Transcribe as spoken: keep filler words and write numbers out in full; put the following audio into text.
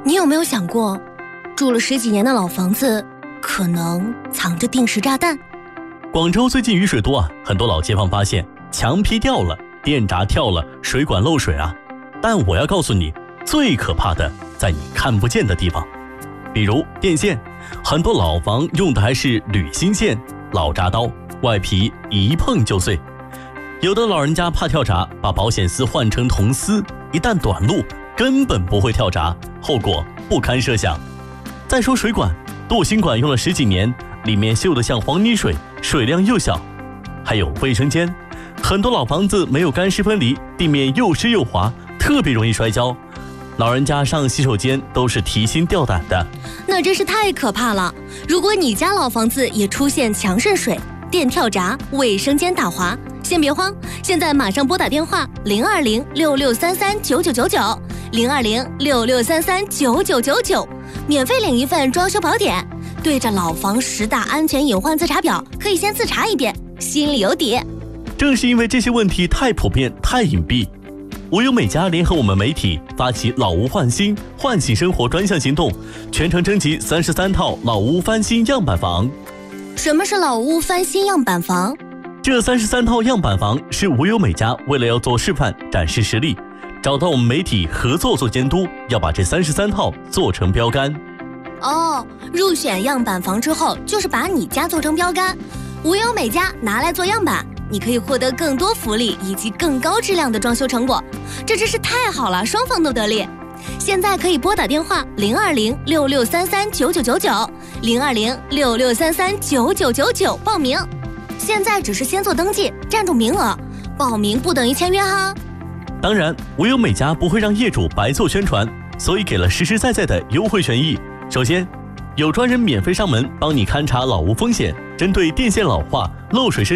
你有没有想过，住了十几年的老房子可能藏着定时炸弹？ 广州最近雨水多啊，很多老街坊发现墙皮掉了，电闸跳了，水管漏水啊。但我要告诉你，最可怕的在你看不见的地方，比如电线，很多老房用的还是铝芯线，老铡刀，外皮一碰就碎。有的老人家怕跳闸，把保险丝换成铜丝，一旦短路根本不会跳闸，后果不堪设想。再说水管，镀锌管用了十几年，里面锈得像黄泥水，水量又小。还有卫生间，很多老房子没有干湿分离，地面又湿又滑，特别容易摔跤。老人家上洗手间都是提心吊胆的， 那真是太可怕了。如果你家老房子也出现墙渗水、电跳闸、卫生间打滑，先别慌，现在马上拨打电话零二零六六三三九九九九零二零六六三三九九九九，免费领一份装修宝典，对着老房十大安全隐患自查表，可以先自查一遍，心里有底。 正是因为这些问题太普遍、太隐蔽，无忧美家联合我们媒体发起老屋换新、唤醒生活专项行动，全程征集三十三套老屋翻新样板房。 什么是老屋翻新样板房？ 这三十三套样板房是无忧美家为了要做示范展示实力，找到我们媒体合作做监督，要把这三十三套做成标杆。 哦，入选样板房之后，就是把你家做成标杆，无忧美家拿来做样板，你可以获得更多福利以及更高质量的装修成果，这真是太好了，双方都得利。现在可以拨打电话零二零六六三三九九九九零二零六六三三九九九九报名。现在只是先做登记，占住名额，报名不等于签约哈。 当然，无忧美家不会让业主白做宣传，所以给了实实在在的优惠权益。首先，有专人免费上门帮你勘察老屋风险，针对电线老化、漏水渗